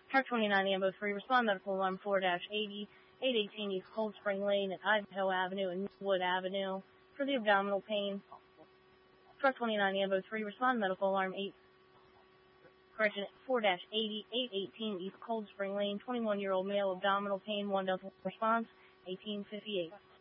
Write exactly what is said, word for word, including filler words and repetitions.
Truck twenty-nine Ambo three, respond medical alarm four eighty, eight eighteen East Cold Spring Lane at Ivanhoe Avenue and Wood Avenue for the abdominal pain. Truck twenty-nine Ambo three, respond medical alarm eight, correction, four eighty, eight eighteen East Cold Spring Lane, twenty-one-year-old male abdominal pain, one death response, eighteen fifty-eight.